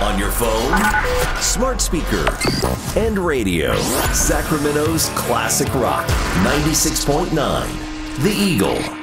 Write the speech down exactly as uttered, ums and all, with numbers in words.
On your phone, smart speaker, and radio. Sacramento's classic rock, ninety-six point nine, The Eagle.